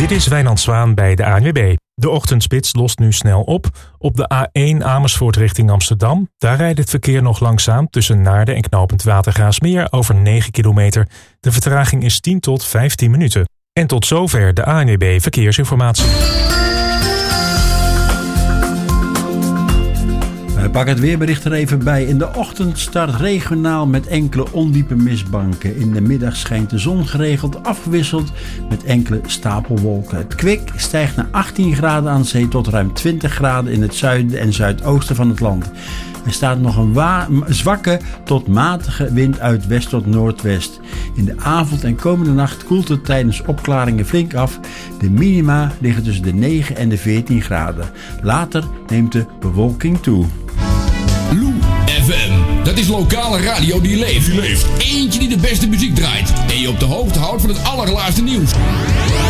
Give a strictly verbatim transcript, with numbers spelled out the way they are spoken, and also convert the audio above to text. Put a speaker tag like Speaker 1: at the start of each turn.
Speaker 1: Dit is Wijnand Zwaan bij de A N W B. De ochtendspits lost nu snel op. Op de A één Amersfoort richting Amsterdam. Daar rijdt het verkeer nog langzaam tussen Naarden en knooppunt Watergraafsmeer over negen kilometer. De vertraging is tien tot vijftien minuten. En tot zover de A N W B Verkeersinformatie.
Speaker 2: We pakken het weerbericht er even bij. In de ochtend start regionaal met enkele ondiepe mistbanken. In de middag schijnt de zon geregeld, afgewisseld met enkele stapelwolken. Het kwik stijgt naar achttien graden aan zee tot ruim twintig graden in het zuiden en zuidoosten van het land. Er staat nog een wa- zwakke tot matige wind uit west tot noordwest. In de avond en komende nacht koelt het tijdens opklaringen flink af. De minima liggen tussen de negen en de veertien graden. Later neemt de bewolking toe.
Speaker 3: Lou F M, dat is lokale radio die leeft. Die leeft. Eentje die de beste muziek draait en je op de hoogte houdt van het allerlaatste nieuws.